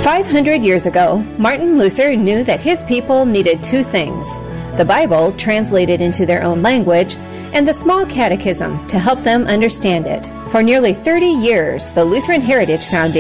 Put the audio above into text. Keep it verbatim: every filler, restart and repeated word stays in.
five hundred years ago, Martin Luther knew that his people needed two things: the Bible translated into their own language, and the small catechism to help them understand it. For nearly thirty years, the Lutheran Heritage Foundation